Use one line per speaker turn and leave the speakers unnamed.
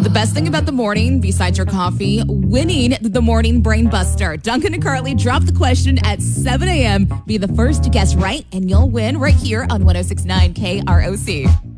the best thing about the morning, besides your coffee, winning the Morning Brain Buster. Duncan and Carly drop the question at 7 a.m. Be the first to guess right, and you'll win right here on 106.9 KROC.